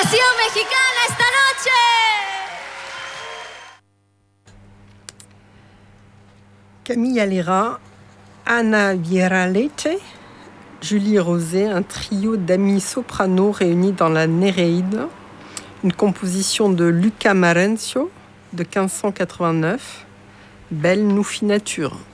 Pasión mexicana esta noche. Camille Alera, Ana Vieralete, Julie Rosé, un trio d'amis sopranos réunis dans la Néréide, une composition de Luca Marencio de 1589, Belle Nuffinature.